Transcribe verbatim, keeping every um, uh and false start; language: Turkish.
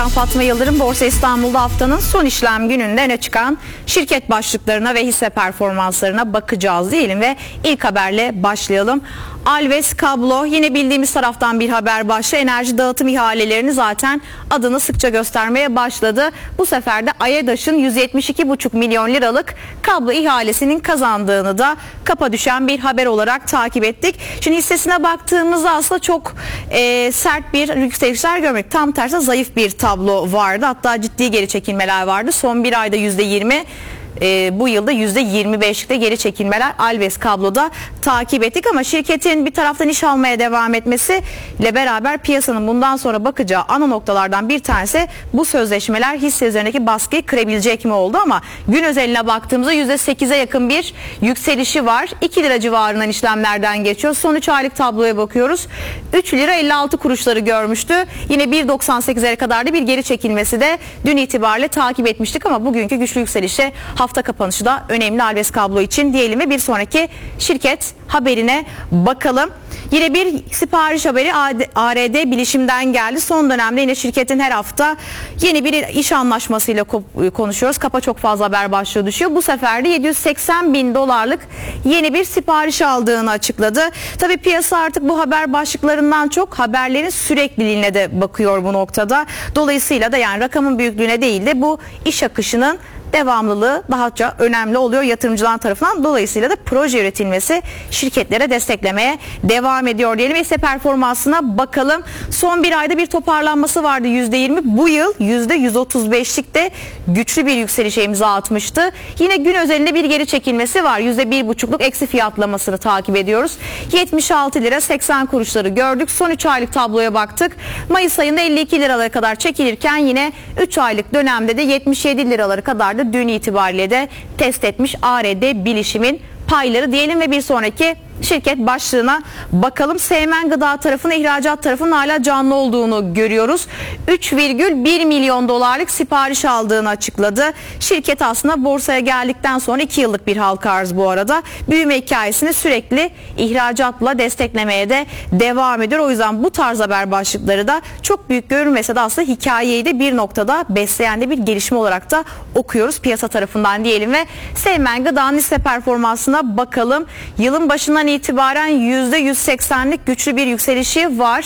Ben Fatma Yıldırım. Borsa İstanbul'da haftanın son işlem gününde öne çıkan şirket başlıklarına ve hisse performanslarına bakacağız diyelim ve ilk haberle başlayalım. Alves Kablo yine bildiğimiz taraftan bir haber başlığı. Enerji dağıtım ihalelerini zaten adını sıkça göstermeye başladı. Bu sefer de AEDAŞ'ın yüz yetmiş iki buçuk milyon liralık kablo ihalesinin kazandığını da kapa düşen bir haber olarak takip ettik. Şimdi hissesine baktığımızda aslında çok e, sert bir yükselişler görmedik. Tam tersi zayıf bir tablo vardı. Hatta ciddi geri çekilmeler vardı. Son bir ayda yüzde yirmi. E, bu yılda yüzde yirmi beşlikte geri çekilmeler Alves Kablo'da takip ettik ama şirketin bir taraftan iş almaya devam etmesiyle beraber piyasanın bundan sonra bakacağı ana noktalardan bir tanesi bu sözleşmeler hisse üzerindeki baskıyı kırabilecek mi oldu ama gün özeline baktığımızda yüzde sekize yakın bir yükselişi var. iki lira civarından işlemlerden geçiyor. Son üç aylık tabloya bakıyoruz. üç lira elli altı kuruşları görmüştü. Yine bir doksan sekizlere kadar da bir geri çekilmesi de dün itibariyle takip etmiştik ama bugünkü güçlü yükselişe hafta kapanışı da önemli Alves Kablo için diyelim ve bir sonraki şirket haberine bakalım. Yine bir sipariş haberi A R D Bilişim'den geldi. Son dönemde yine şirketin her hafta yeni bir iş anlaşmasıyla konuşuyoruz. Kapa çok fazla haber başlığı düşüyor. Bu sefer de yedi yüz seksen bin dolarlık yeni bir sipariş aldığını açıkladı. Tabii piyasa artık bu haber başlıklarından çok haberlerin sürekliliğine de bakıyor bu noktada. Dolayısıyla da yani rakamın büyüklüğüne değil de bu iş akışının devamlılığı daha çok önemli oluyor yatırımcılar tarafından. Dolayısıyla da proje üretilmesi şirketlere desteklemeye devam ediyor diyelim. Hisse performansına bakalım. Son bir ayda bir toparlanması vardı yüzde yirmi. Bu yıl yüzde yüz otuz beşlikte güçlü bir yükselişe imza atmıştı. Yine gün özelinde bir geri çekilmesi var. yüzde bir buçukluk eksi fiyatlamasını takip ediyoruz. yetmiş altı lira seksen kuruşları gördük. Son üç aylık tabloya baktık. Mayıs ayında elli iki liralara kadar çekilirken yine üç aylık dönemde de yetmiş yedi liralara kadar dün itibariyle de test etmiş A R D Bilişim'in payları diyelim ve bir sonraki şirket başlığına bakalım. Seymen Gıda tarafının ihracat tarafının hala canlı olduğunu görüyoruz. üç virgül bir milyon dolarlık sipariş aldığını açıkladı. Şirket aslında borsaya geldikten sonra iki yıllık bir halka arz bu arada. Büyüme hikayesini sürekli ihracatla desteklemeye de devam ediyor. O yüzden bu tarz haber başlıkları da çok büyük görünmese de aslında hikayeyi de bir noktada besleyen de bir gelişme olarak da okuyoruz piyasa tarafından diyelim ve Seymen Gıda'nın hisse performansına bakalım. Yılın başından itibaren yüzde yüz seksenlik güçlü bir yükselişi var.